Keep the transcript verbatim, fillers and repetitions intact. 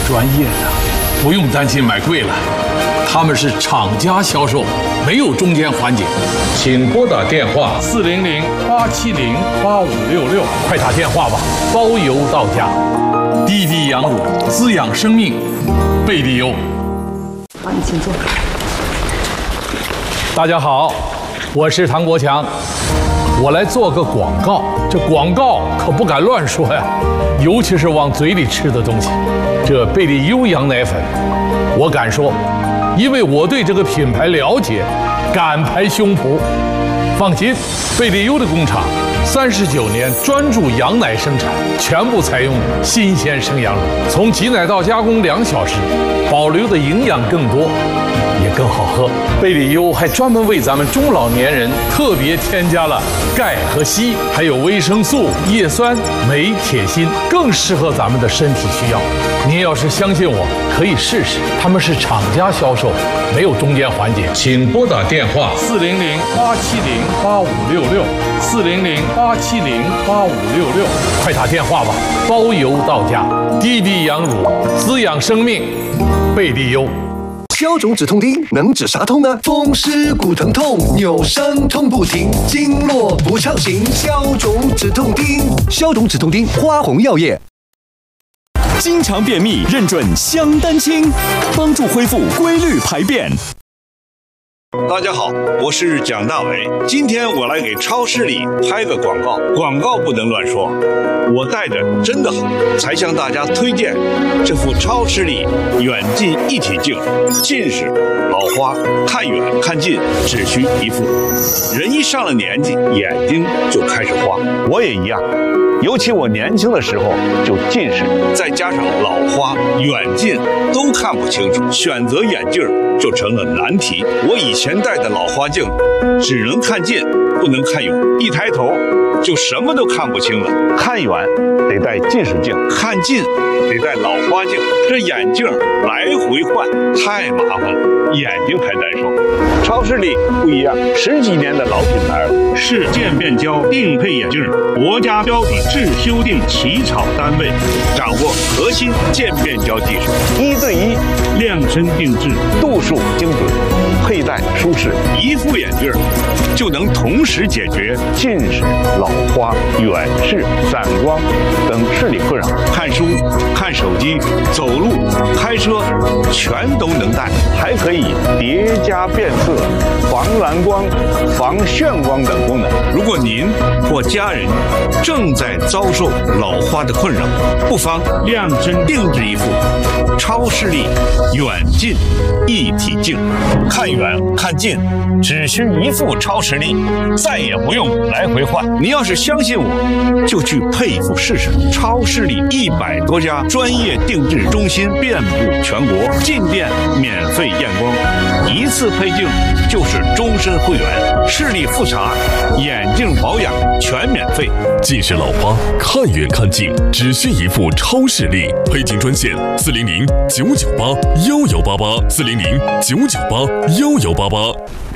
专业的，不用担心买贵了。他们是厂家销售，没有中间环节。请拨打电话四零零八七零八五六六，快打电话吧，包邮到家。滴滴羊乳滋养生命，贝利优。 好，你请坐。 大家好，我是唐国强，我来做个广告。这广告可不敢乱说呀，尤其是往嘴里吃的东西。这贝利优羊奶粉，我敢说，因为我对这个品牌了解，敢拍胸脯。放心，贝利优的工厂三十九年专注羊奶生产，全部采用新鲜生羊乳，从挤奶到加工两小时，保留的营养更多，也更好喝。贝利优还专门为咱们中老年人特别添加了钙和硒，还有维生素、叶酸、镁、铁、锌，更适合咱们的身体需要。您要是相信我，可以试试。他们是厂家销售，没有中间环节。请拨打电话四零零八七零八五六六，四零零八七零八五六六，快打电话吧，包邮到家。滴滴羊乳滋养生命，贝利优。 消肿止痛钉能止啥痛呢？风湿骨疼痛，扭伤痛不停，经络不畅行，消肿止痛钉。消肿止痛钉，花红药业。 经常便秘，认准香丹清，帮助恢复规律排便。 大家好，我是蒋大为。今天我来给超市里拍个广告，广告不能乱说。我带着真的好，才向大家推荐这副超视力远近一体镜。近视、老花，看远看近只需一副。人一上了年纪，眼睛就开始花，我也一样。尤其我年轻的时候就近视，再加上老花、远近都看不清楚，选择眼镜就成了难题。我以前戴的老花镜只能看近，不能看远，一抬头就什么都看不清了。看远得戴近视镜，看近得戴老花镜，这眼镜来回换太麻烦了，眼睛还难受。超视力不一样，十几年的老品牌了， 是渐变焦定配眼镜，国家标准制修订起草单位，掌握核心渐变焦技术， 一对一量身定制， 度数精准，佩戴舒适，一副眼镜就能同时解决近视、老花、远视、散光等视力困扰。看书、看手机、走路、开车，全都能戴，还可以叠加变色、防蓝光、防眩光等功能。如果您或家人正在遭受老花的困扰，不妨量身定制一副超视力远近一体镜，看远看近只需一副超视力，再也不用来回换。您要是相信我，就去配一副试试。超视力一百多家专业定制中心遍布全国，进店免费验光，一次配镜就是终身会员，视力复查、眼镜保养全免费。 近视老花，看远看近只需一副超视力，配镜专线四零零九九八幺幺八八，四零零九九八幺幺八八。